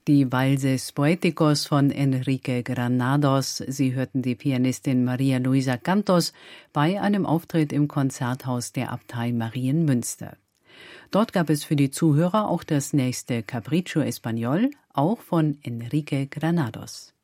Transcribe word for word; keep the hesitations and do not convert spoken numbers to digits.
Die Valses Poéticos von Enrique Granados. Sie hörten die Pianistin Maria Luisa Cantos bei einem Auftritt im Konzerthaus der Abtei Marienmünster. Dort gab es für die Zuhörer auch das nächste Capriccio Español, auch von Enrique Granados.